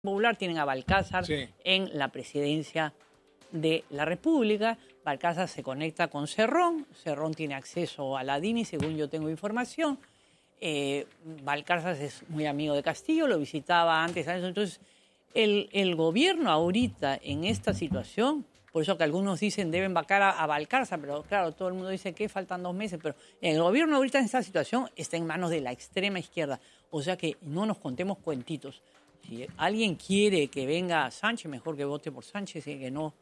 Popular tienen a Balcázar en la presidencia de la República. Balcázar se conecta con Cerrón. Cerrón tiene acceso a la DINI, según yo tengo información. Balcázar es muy amigo de Castillo, lo visitaba antes. Entonces, el gobierno ahorita en esta situación, por eso que algunos dicen deben vacar a Balcázar, pero claro, todo el mundo dice que faltan 2 meses, pero el gobierno ahorita en esta situación está en manos de la extrema izquierda. O sea que no nos contemos cuentitos. Si alguien quiere que venga Sánchez, mejor que vote por Sánchez y que no,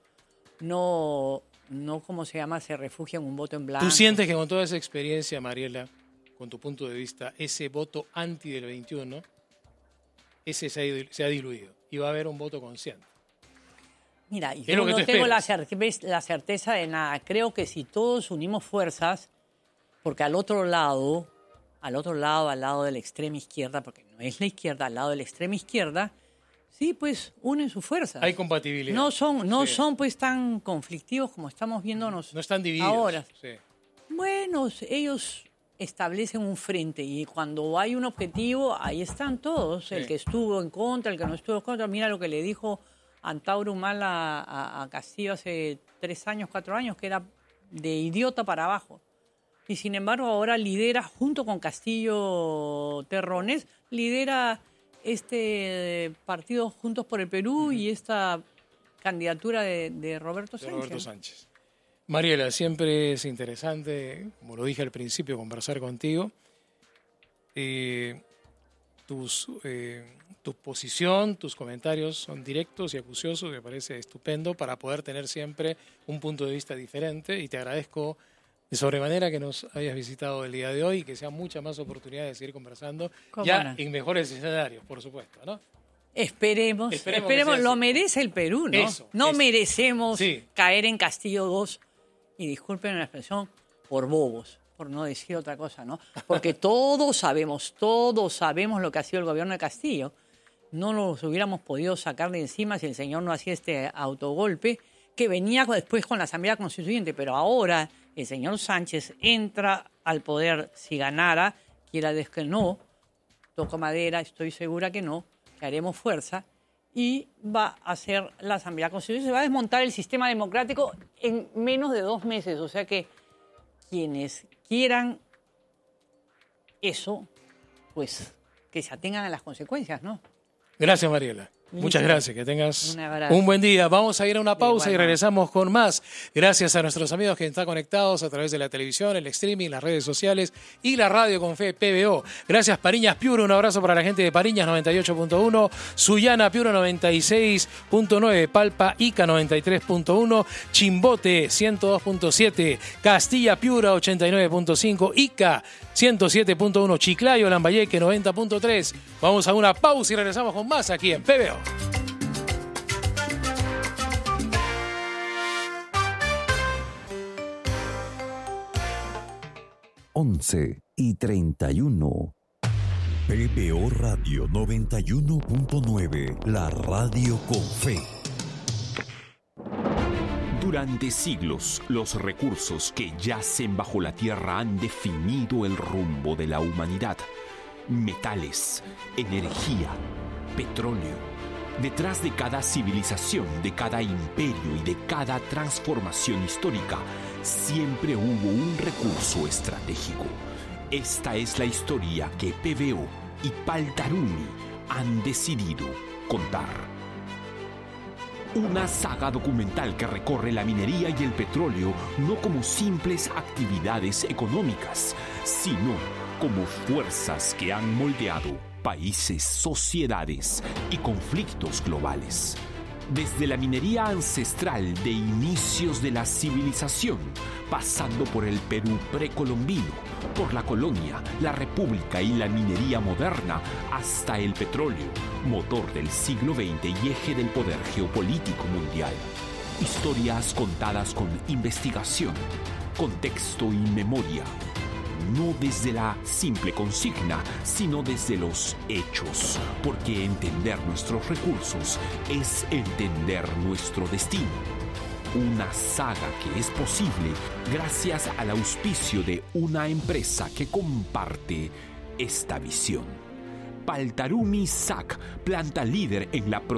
¿cómo se llama? Se refugia en un voto en blanco. ¿Tú sientes que con toda esa experiencia, Mariela, con tu punto de vista, ese voto anti del 21, ese se ha diluido y va a haber un voto consciente? Mira, yo no tengo la certeza de nada. Creo que si todos unimos fuerzas, porque al lado de la extrema izquierda, porque no es la izquierda, al lado de la extrema izquierda, sí, pues unen sus fuerzas. Hay compatibilidad. No son pues tan conflictivos como estamos viéndonos. No están divididos. Ahora. Sí. Bueno, ellos establecen un frente y cuando hay un objetivo, ahí están todos. Sí. El que estuvo en contra, el que no estuvo en contra. Mira lo que le dijo Antauro Humala a Castillo hace 3 años, 4 años, que era de idiota para abajo. Y sin embargo ahora lidera, junto con Castillo Terrones, lidera este partido Juntos por el Perú y esta candidatura de Roberto Sánchez. Mariela, siempre es interesante, como lo dije al principio, conversar contigo. Tu posición, tus comentarios son directos y acuciosos, me parece estupendo para poder tener siempre un punto de vista diferente y te agradezco de sobremanera que nos hayas visitado el día de hoy y que sean muchas más oportunidades de seguir conversando ya en mejores escenarios, por supuesto, ¿no? Esperemos, lo merece el Perú, ¿no? Merecemos caer en Castillo 2, y disculpen la expresión, por bobos, por no decir otra cosa, ¿no? Porque todos sabemos lo que ha sido el gobierno de Castillo. No nos hubiéramos podido sacar de encima si el señor no hacía este autogolpe, que venía después con la Asamblea Constituyente, pero ahora el señor Sánchez entra al poder si ganara, quiera decir que no, toco madera, estoy segura que no, que haremos fuerza, y va a hacer la Asamblea Constituyente, se va a desmontar el sistema democrático en menos de 2 meses, o sea que quienes quieran eso, pues que se atengan a las consecuencias, ¿no? Gracias, Mariela. Muchas gracias, que tengas un buen día. Vamos a ir a una pausa y regresamos con más. Gracias a nuestros amigos que están conectados a través de la televisión, el streaming, las redes sociales y la radio con fe PBO. Gracias, Pariñas Piura. Un abrazo para la gente de Pariñas 98.1, Sullana Piura 96.9, Palpa Ica 93.1, Chimbote 102.7, Castilla Piura 89.5, Ica 107.1, Chiclayo, Lambayeque 90.3. Vamos a una pausa y regresamos con más aquí en PBO. Once y 31. PBO Radio 91.9, la radio con fe. Durante siglos, los recursos que yacen bajo la tierra han definido el rumbo de la humanidad. Metales, energía, petróleo. Detrás de cada civilización, de cada imperio y de cada transformación histórica, siempre hubo un recurso estratégico. Esta es la historia que PBO y Paltaruni han decidido contar. Una saga documental que recorre la minería y el petróleo no como simples actividades económicas, sino como fuerzas que han moldeado países, sociedades y conflictos globales. Desde la minería ancestral de inicios de la civilización, pasando por el Perú precolombino, por la colonia, la república y la minería moderna, hasta el petróleo, motor del siglo XX y eje del poder geopolítico mundial. Historias contadas con investigación, contexto y memoria. No desde la simple consigna, sino desde los hechos, porque entender nuestros recursos es entender nuestro destino. Una saga que es posible gracias al auspicio de una empresa que comparte esta visión. Paltarumi SAC, planta líder en la producción